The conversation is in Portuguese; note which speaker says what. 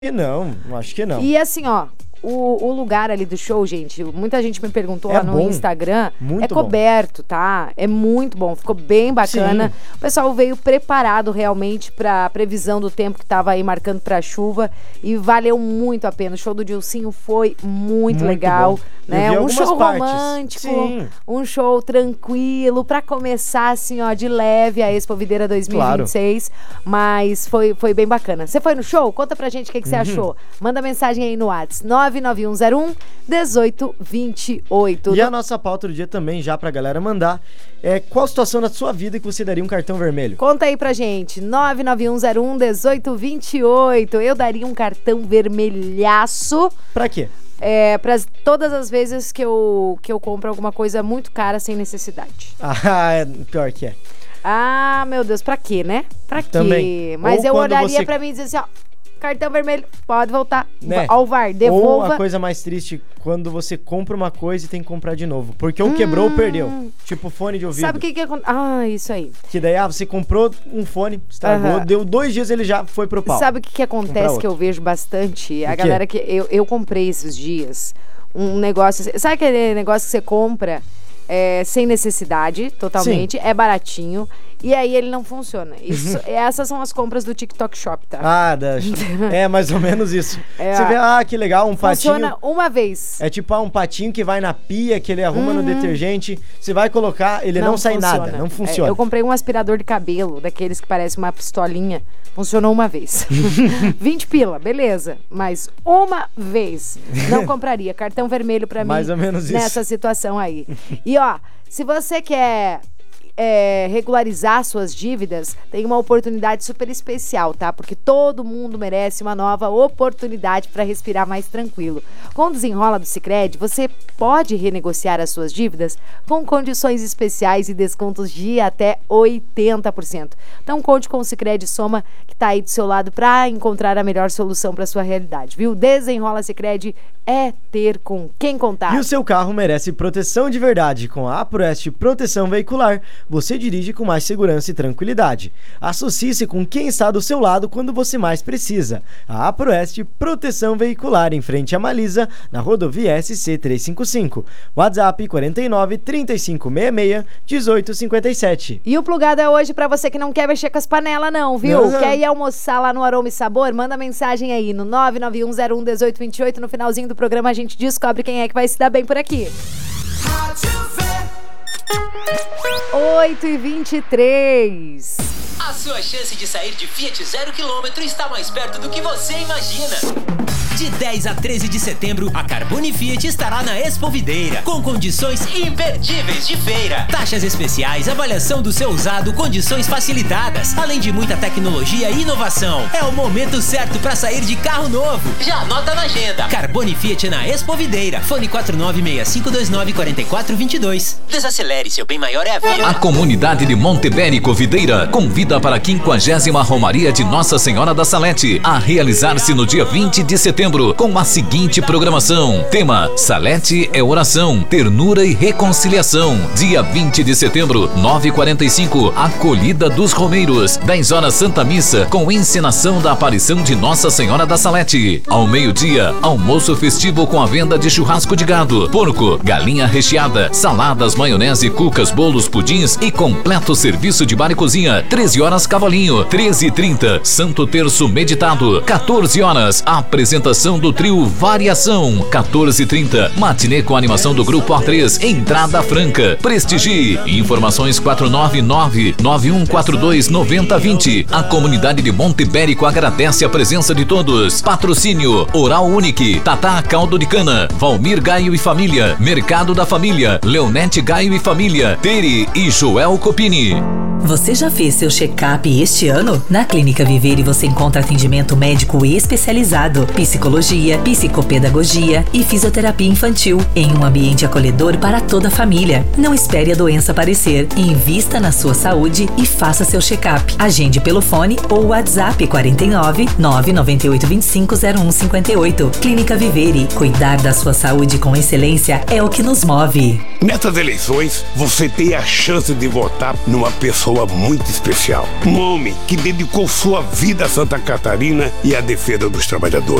Speaker 1: Não, acho que não.
Speaker 2: E assim, ó, o lugar ali do show, gente, muita gente me perguntou lá no Instagram,
Speaker 1: muito
Speaker 2: coberto, tá? É muito bom, ficou bem bacana. Sim. O pessoal veio preparado realmente pra previsão do tempo que tava aí marcando pra chuva e valeu muito a pena. O show do Dilcinho foi muito legal, né? Um show romântico, um show tranquilo, pra começar assim, ó, de leve a Expo Videira 2026, claro. Mas foi bem bacana. Você foi no show? Conta pra gente o que você achou. Manda mensagem aí no WhatsApp, 99101-1828.
Speaker 1: E a nossa pauta do dia também, já pra galera mandar, qual a situação da sua vida que você daria um cartão vermelho?
Speaker 2: Conta aí pra gente, 99101-1828. Eu daria um cartão vermelhaço.
Speaker 1: Pra quê?
Speaker 2: Pra todas as vezes que eu compro alguma coisa muito cara sem necessidade.
Speaker 1: Pior que é.
Speaker 2: Ah, meu Deus, pra quê, né? Pra
Speaker 1: também.
Speaker 2: quê? Mas eu olharia pra mim e dizer assim, ó, cartão vermelho, pode voltar, né? Ao VAR, devolva.
Speaker 1: Ou a coisa mais triste, quando você compra uma coisa e tem que comprar de novo. Porque ou quebrou ou perdeu. Tipo fone de ouvido.
Speaker 2: Sabe o que acontece? Isso aí.
Speaker 1: Que daí, você comprou um fone, estragou, deu 2 dias ele já foi pro pau.
Speaker 2: Sabe o que acontece que eu vejo bastante? A galera que... Eu comprei esses dias um negócio... Sabe aquele negócio que você compra sem necessidade, totalmente? Sim. É baratinho. E aí ele não funciona. Essas são as compras do TikTok Shop, tá?
Speaker 1: É mais ou menos isso. Você vê, que legal, um patinho.
Speaker 2: Funciona uma vez.
Speaker 1: É tipo um patinho que vai na pia, que ele arruma no detergente. Você vai colocar, ele não sai nada, não funciona.
Speaker 2: Eu comprei um aspirador de cabelo, daqueles que parece uma pistolinha. Funcionou uma vez. 20 pila, beleza. Mas uma vez. Não compraria. Cartão vermelho pra mim.
Speaker 1: Mais ou menos isso.
Speaker 2: Nessa situação aí. E ó, se você quer... regularizar suas dívidas, tem uma oportunidade super especial, tá? Porque todo mundo merece uma nova oportunidade para respirar mais tranquilo. Com o Desenrola do Sicredi, você pode renegociar as suas dívidas com condições especiais e descontos de até 80%. Então conte com o Sicredi Soma, que tá aí do seu lado para encontrar a melhor solução para sua realidade, viu? Desenrola Sicredi é ter com quem contar.
Speaker 1: E o seu carro merece proteção de verdade. Com a APROEST Proteção Veicular, você dirige com mais segurança e tranquilidade. Associe-se com quem está do seu lado quando você mais precisa. A APROEST Proteção Veicular, em frente a Malisa, na rodovia SC 355. WhatsApp 49 3566 1857.
Speaker 2: E o plugado é hoje pra você que não quer mexer com as panelas não, viu? Quer ir almoçar lá no Aroma e Sabor? Manda mensagem aí no 991011828. No finalzinho do programa a gente descobre quem é que vai se dar bem por aqui. 8h23.
Speaker 3: A sua chance de sair de Fiat 0 km está mais perto do que você imagina. De 10 a 13 de setembro, a Carbone Fiat estará na Expo Videira, com condições imperdíveis de feira. Taxas especiais, avaliação do seu usado, condições facilitadas, além de muita tecnologia e inovação. É o momento certo para sair de carro novo. Já anota na agenda. Carbone Fiat na Expo Videira. Fone 4965294422. Desacelere, seu bem maior é a vida.
Speaker 4: A comunidade de Montebérico Videira convida para a 50ª Romaria de Nossa Senhora da Salete, a realizar-se no dia 20 de setembro, com a seguinte programação. Tema: Salete é oração, ternura e reconciliação. Dia 20 de setembro, 9h45, Acolhida dos Romeiros. 10 horas, Santa Missa, com encenação da aparição de Nossa Senhora da Salete. Ao meio-dia, almoço festivo com a venda de churrasco de gado, porco, galinha recheada, saladas, maionese, cucas, bolos, pudins e completo serviço de bar e cozinha. 13 horas, Cavalinho. 13h30, Santo Terço meditado. 14 horas, apresentação do trio Variação. 14h30, matinê com animação do Grupo A3, entrada franca. Prestigie. Informações 499-9142-9020. A comunidade de Montebérico agradece a presença de todos. Patrocínio: Oral Unique, Tatá Caldo de Cana, Valmir Gaio e Família, Mercado da Família, Leonete Gaio e Família, Tere e Joel Copini.
Speaker 5: Você já fez seu check-up este ano? Na Clínica Vivere você encontra atendimento médico especializado, psicólogo psicologia, psicopedagogia e fisioterapia infantil, em um ambiente acolhedor para toda a família. Não espere a doença aparecer. Invista na sua saúde e faça seu check-up. Agende pelo fone ou WhatsApp 49 998 25 0158. Clínica Vivere. Cuidar da sua saúde com excelência é o que nos move.
Speaker 6: Nessas eleições, você tem a chance de votar numa pessoa muito especial. Um homem que dedicou sua vida a Santa Catarina e à defesa dos trabalhadores.